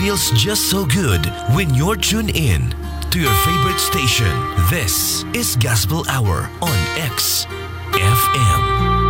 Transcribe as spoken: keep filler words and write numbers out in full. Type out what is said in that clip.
feels just so good when you're tuned in to your favorite station. This is Gospel Hour on X F M.